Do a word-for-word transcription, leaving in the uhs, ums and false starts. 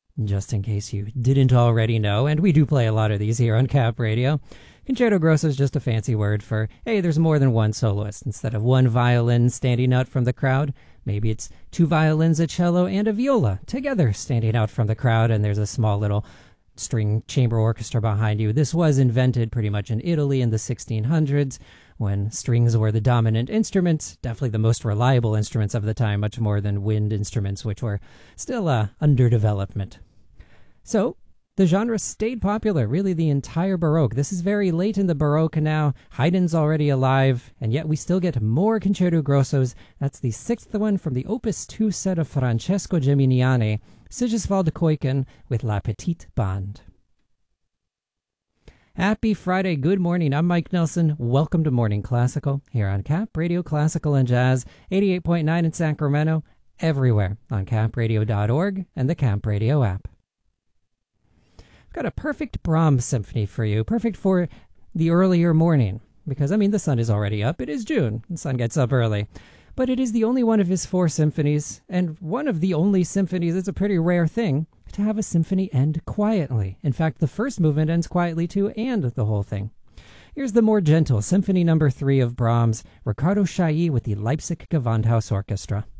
Just in case you didn't already know, and we do play a lot of these here on Cap Radio, Concerto Grosso is just a fancy word for, hey, there's more than one soloist. Instead of one violin standing out from the crowd, maybe it's two violins, a cello, and a viola together standing out from the crowd, and there's a small little string chamber orchestra behind you. This was invented pretty much in Italy in the sixteen hundreds when strings were the dominant instruments, definitely the most reliable instruments of the time, much more than wind instruments, which were still uh, under development. So the genre stayed popular really the entire Baroque. This is very late in the Baroque now. Haydn's already alive, and yet we still get more Concerto Grossos. That's the sixth one from the Opus two set of Francesco Geminiani, Sigiswald Kuijken with La Petite Bande. Happy Friday, good morning. I'm Mike Nelson. Welcome to Morning Classical here on Cap Radio Classical and Jazz, eighty-eight point nine in Sacramento, everywhere on cap radio dot org and the Cap Radio app. I've got a perfect Brahms symphony for you, perfect for the earlier morning, because, I mean, the sun is already up. It is June. The sun gets up early. But it is the only one of his four symphonies, and one of the only symphonies, it's a pretty rare thing, to have a symphony end quietly. In fact, the first movement ends quietly too, and the whole thing. Here's the more gentle Symphony Number three of Brahms, Riccardo Chailly with the Leipzig Gewandhaus Orchestra.